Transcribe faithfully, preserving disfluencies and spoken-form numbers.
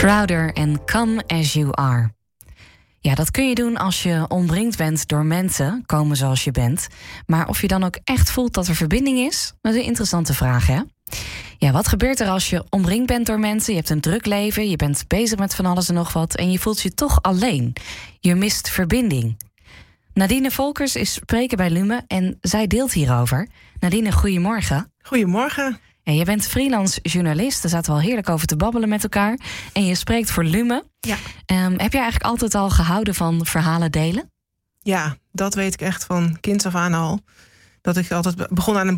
Crowder en Come As You Are. Ja, dat kun je doen als je omringd bent door mensen, komen zoals je bent. Maar of je dan ook echt voelt dat er verbinding is, dat is een interessante vraag, hè? Ja, wat gebeurt er als je omringd bent door mensen? Je hebt een druk leven, je bent bezig met van alles en nog wat en je voelt je toch alleen. Je mist verbinding. Nadine Volkers is spreker bij Lume en zij deelt hierover. Nadine, goedemorgen. Goedemorgen. En je bent freelance journalist, daar zaten we al heerlijk over te babbelen met elkaar. En je spreekt voor Lume. Ja. Um, heb je eigenlijk altijd al gehouden van verhalen delen? Ja, dat weet ik echt van kinds af aan al. Dat ik altijd begon aan een